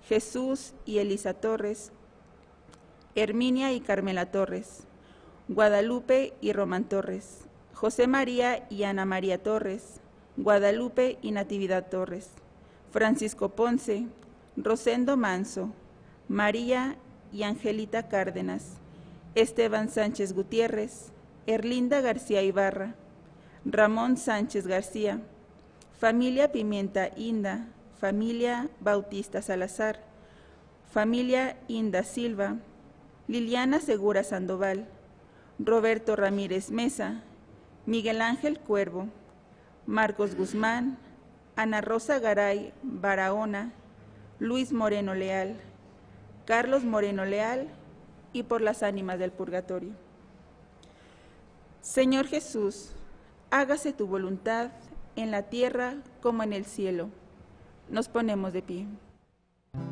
Jesús y Elisa Torres, Herminia y Carmela Torres, Guadalupe y Román Torres, José María y Ana María Torres, Guadalupe y Natividad Torres, Francisco Ponce, Rosendo Manso, María y Angelita Cárdenas, Esteban Sánchez Gutiérrez, Erlinda García Ibarra, Ramón Sánchez García, familia Pimienta Inda, familia Bautista Salazar, familia Inda Silva, Liliana Segura Sandoval, Roberto Ramírez Mesa, Miguel Ángel Cuervo, Marcos Guzmán, Ana Rosa Garay Barahona, Luis Moreno Leal, Carlos Moreno Leal, y por las ánimas del purgatorio. Señor Jesús, hágase tu voluntad en la tierra como en el cielo. Nos ponemos de pie.